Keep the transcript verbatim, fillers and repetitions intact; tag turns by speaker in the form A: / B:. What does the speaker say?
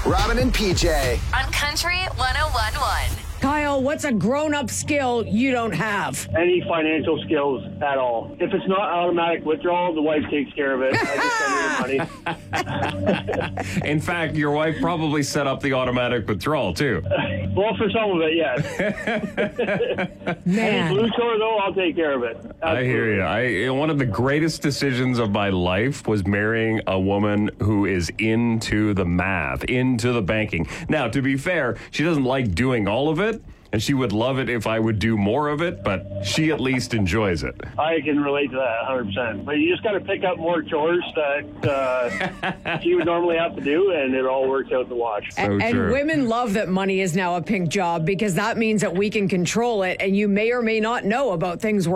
A: Robin and P J.
B: On Country one oh one point one.
C: Kyle, what's a grown-up skill you don't have?
D: Any financial skills at all. If it's not automatic withdrawal, the wife takes care of it. I just send her the money.
E: In fact, your wife probably set up the automatic withdrawal, too.
D: Well, for some of it, yes.
C: Man.
D: Any blue chore, though, I'll take care of it. Absolutely.
E: I hear you. I, one of the greatest decisions of my life was marrying a woman who is into the math, into the banking. Now, to be fair, she doesn't like doing all of it, and she would love it if I would do more of it, but she at least enjoys it.
D: I can relate to that one hundred percent. But you just got to pick up more chores that uh, she would normally have to do, and it all works out to watch.
E: So
C: and, and
E: true.
C: women love that money is now a pink job because that means that we can control it, and you may or may not know about things